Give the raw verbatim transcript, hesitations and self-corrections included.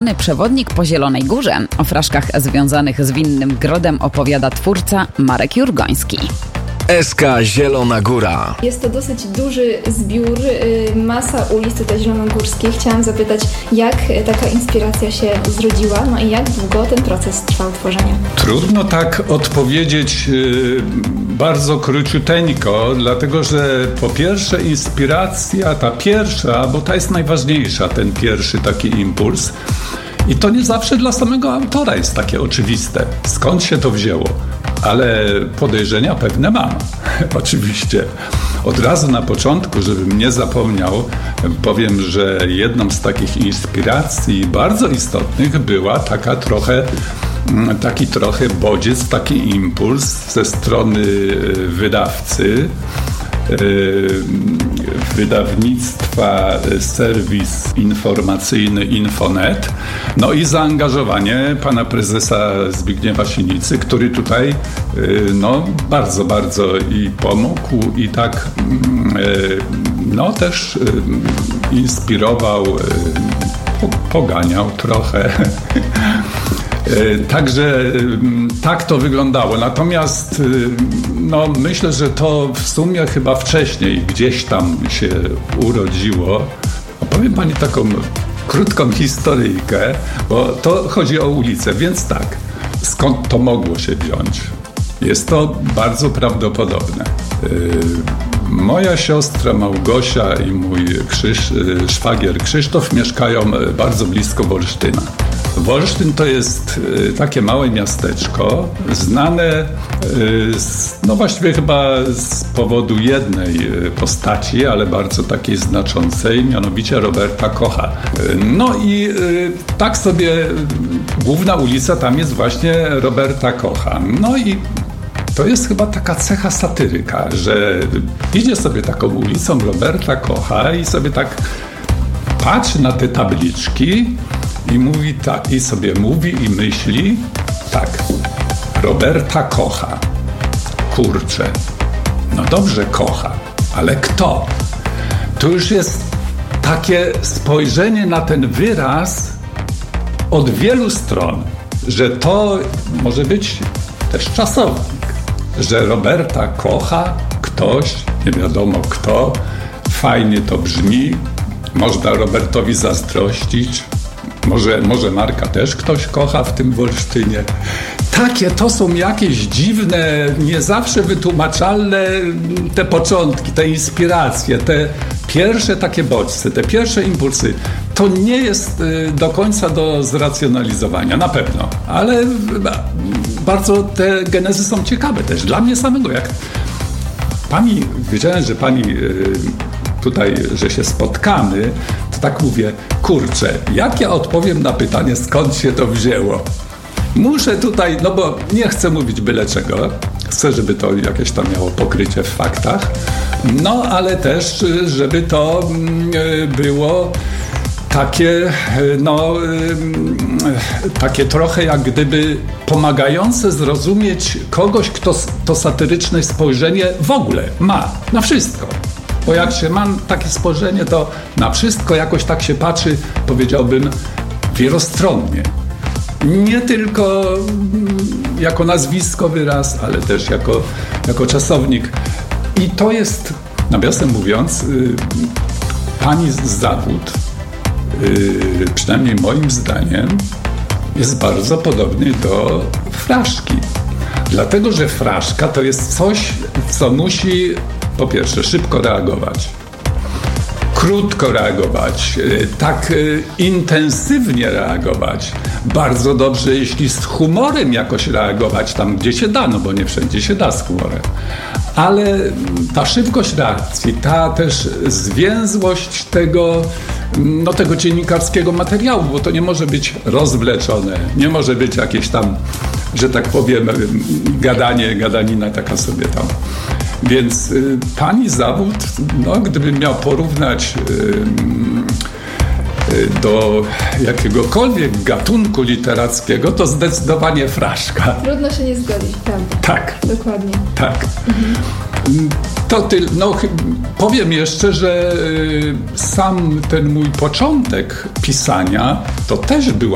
literarny przewodnik po Zielonej Górze. O fraszkach związanych z Winnym Grodem opowiada twórca Marek Jurgoński. S K Zielona Góra. Jest to dosyć duży zbiór, masa ulic tutaj zielonogórskich. Chciałam zapytać, jak taka inspiracja się zrodziła, no i jak długo ten proces trwał tworzenia? Trudno tak odpowiedzieć bardzo króciuteńko, dlatego że po pierwsze inspiracja, ta pierwsza, bo ta jest najważniejsza, ten pierwszy taki impuls. I to nie zawsze dla samego autora jest takie oczywiste, skąd się to wzięło. Ale podejrzenia pewne mam, oczywiście. Od razu na początku, żebym nie zapomniał, powiem, że jedną z takich inspiracji bardzo istotnych była taka trochę, taki trochę bodziec, taki impuls ze strony wydawcy, wydawnictwa serwis informacyjny Infonet, no i zaangażowanie pana prezesa Zbigniewa Sinicy, który tutaj no, bardzo, bardzo i pomógł i tak no też inspirował, poganiał trochę. Także tak to wyglądało. Natomiast no, myślę, że to w sumie chyba wcześniej gdzieś tam się urodziło. Opowiem pani taką krótką historyjkę, bo to chodzi o ulicę, więc tak, skąd to mogło się wziąć? Jest to bardzo prawdopodobne. Moja siostra Małgosia i mój Krzysz, szwagier Krzysztof mieszkają bardzo blisko Wolsztyna. Wolsztyn to jest takie małe miasteczko, znane z, no właściwie chyba z powodu jednej postaci, ale bardzo takiej znaczącej, mianowicie Roberta Kocha. No i tak sobie główna ulica tam jest właśnie Roberta Kocha. No i to jest chyba taka cecha satyryka, że idzie sobie taką ulicą Roberta Kocha i sobie tak patrzy na te tabliczki i mówi tak, i sobie mówi i myśli tak, Roberta Kocha, kurczę, no dobrze kocha, ale kto? To już jest takie spojrzenie na ten wyraz od wielu stron, że to może być też czasownik, że Roberta kocha ktoś, nie wiadomo kto, fajnie to brzmi, można Robertowi zazdrościć, może, może Marka też ktoś kocha w tym Wolsztynie. Takie to są jakieś dziwne, nie zawsze wytłumaczalne te początki, te inspiracje, te pierwsze takie bodźce, te pierwsze impulsy. To nie jest do końca do zracjonalizowania, na pewno, ale bardzo te genezy są ciekawe też dla mnie samego. Jak pani, wiedziałem, że pani tutaj, że się spotkamy, to tak mówię, kurczę, jak ja odpowiem na pytanie, skąd się to wzięło? Muszę tutaj, no bo nie chcę mówić byle czego, chcę, żeby to jakieś tam miało pokrycie w faktach, no ale też, żeby to było takie, no, takie trochę jak gdyby pomagające zrozumieć kogoś, kto to satyryczne spojrzenie w ogóle ma na wszystko. Bo jak się ma takie spojrzenie, to na wszystko jakoś tak się patrzy, powiedziałbym, wielostronnie. Nie tylko jako nazwiskowy wyraz, ale też jako, jako czasownik. I to jest, nawiasem mówiąc, pani zawód, przynajmniej moim zdaniem, jest bardzo podobny do fraszki. Dlatego, że fraszka to jest coś, co musi po pierwsze szybko reagować, krótko reagować, tak intensywnie reagować, bardzo dobrze, jeśli z humorem jakoś reagować tam, gdzie się da, no bo nie wszędzie się da z humorem. Ale ta szybkość reakcji, ta też zwięzłość tego, no, tego dziennikarskiego materiału, bo to nie może być rozwleczone, nie może być jakieś tam, że tak powiem, gadanie, gadanina taka sobie tam. Więc y, pani zawód, no, gdybym miał porównać y, y, do jakiegokolwiek gatunku literackiego, to zdecydowanie fraszka. Trudno się nie zgodzić, prawda? Tak. Dokładnie. Tak. Mhm. To ty, no, powiem jeszcze, że y, sam ten mój początek pisania to też była